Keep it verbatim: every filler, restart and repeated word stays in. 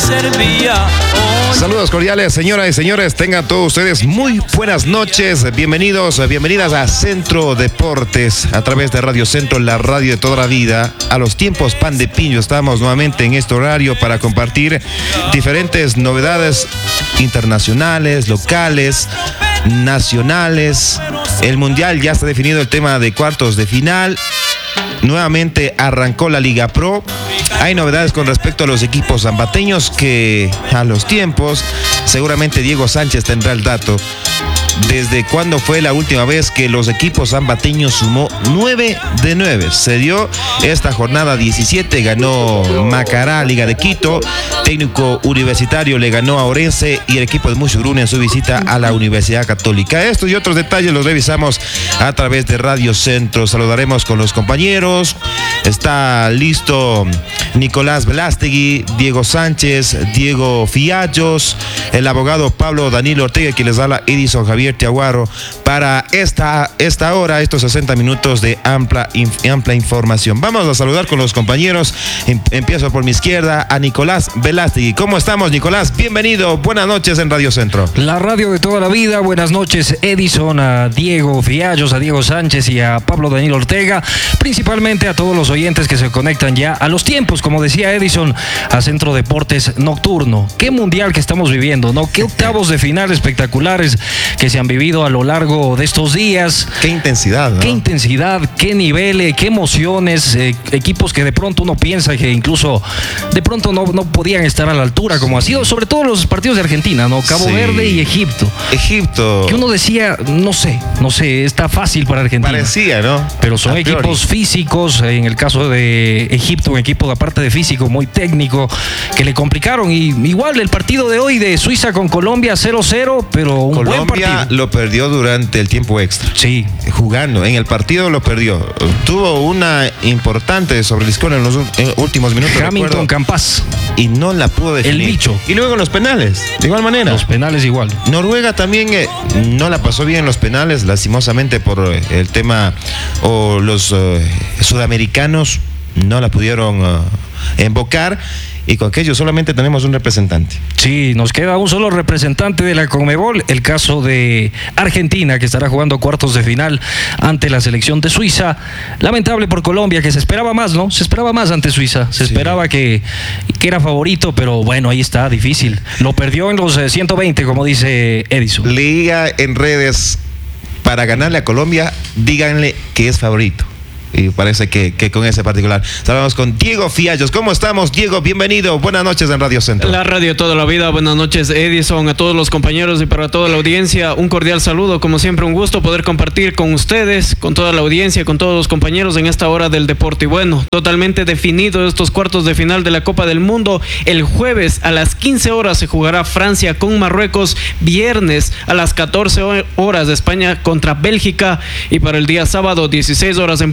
servía. Oh, Saludos cordiales, señoras y señores, tengan todos ustedes muy buenas noches, bienvenidos, bienvenidas a Centro Deportes, a través de Radio Centro, la radio de toda la vida. A los tiempos Pan de Piño, estamos nuevamente en este horario para compartir diferentes novedades internacionales, locales, nacionales. El Mundial ya está definido, el tema de cuartos de final. Nuevamente arrancó la Liga Pro. Hay novedades con respecto a los equipos zambateños que a los tiempos, seguramente Diego Sánchez tendrá el dato. ¿Desde cuándo fue la última vez que los equipos zambateños sumó nueve de nueve? Se dio esta jornada diecisiete, ganó Macará, Liga de Quito, Técnico Universitario le ganó a Orense y el equipo de Mushuruna en su visita a la Universidad Católica. Estos y otros detalles los revisamos a través de Radio Centro. Saludaremos con los compañeros. Está listo Nicolás Velástegui, Diego Sánchez, Diego Fiallos, el abogado Pablo Danilo Ortega, que les habla Edison Javier Tiaguaro, para esta, esta hora, estos sesenta minutos de amplia, amplia información. Vamos a saludar con los compañeros. Empiezo por mi izquierda a Nicolás Velástegui. ¿Cómo estamos, Nicolás? Bienvenido, buenas noches en Radio Centro. La radio de toda la vida, buenas noches, Edison, a Diego Fiallos, a Diego Sánchez y a Pablo Danilo Ortega, principalmente a todos los oyentes que se conectan ya a los tiempos, como decía Edison, a Centro Deportes Nocturno. Qué mundial que estamos viviendo, ¿no? Qué octavos de final espectaculares que se han vivido a lo largo de estos días. Qué intensidad, ¿no? Qué intensidad, qué niveles, qué emociones, eh, equipos que de pronto uno piensa que incluso de pronto no, no podían estar a la altura, como ha sido, sobre todo los partidos de Argentina, ¿no? Cabo Sí. Verde y Egipto. Egipto. Que uno decía, no sé, no sé, está fácil para Argentina. Parecía, ¿no? Pero son A priori. equipos físicos, en el caso de Egipto, un equipo de aparte de físico, muy técnico, que le complicaron. Y igual el partido de hoy de Suiza con Colombia, cero cero, pero un buen Colombia partido. lo perdió durante el tiempo extra. Sí. Jugando, en el partido lo perdió. Tuvo una importante sobre el score en los últimos minutos. Hamilton recuerdo, Campas. y no la pudo definir. El bicho. Y luego en los penales, de igual manera. Los penales igual. Noruega también eh, no la pasó bien en los penales, lastimosamente por eh, el tema, o los eh, sudamericanos no la pudieron uh, invocar, y con aquello solamente tenemos un representante. Sí, nos queda un solo representante de la Conmebol, el caso de Argentina, que estará jugando cuartos de final ante la selección de Suiza. Lamentable por Colombia, que se esperaba más, ¿no? Se esperaba más ante Suiza, se Sí. esperaba que, que era favorito, pero bueno, ahí está, difícil. Lo perdió en los eh, ciento veinte, como dice Edison. Leía en redes, para ganarle a Colombia, díganle que es favorito. Y parece que, que con ese particular. Saludamos con Diego Fiallos. ¿Cómo estamos, Diego? Bienvenido. Buenas noches en Radio Centro. La radio de toda la vida. Buenas noches, Edison, a todos los compañeros y para toda la audiencia. Un cordial saludo. Como siempre, un gusto poder compartir con ustedes, con toda la audiencia, con todos los compañeros en esta hora del deporte. Y bueno, totalmente definido estos cuartos de final de la Copa del Mundo. El jueves a las quince horas se jugará Francia con Marruecos. Viernes a las catorce horas de España contra Bélgica. Y para el día sábado, dieciséis horas en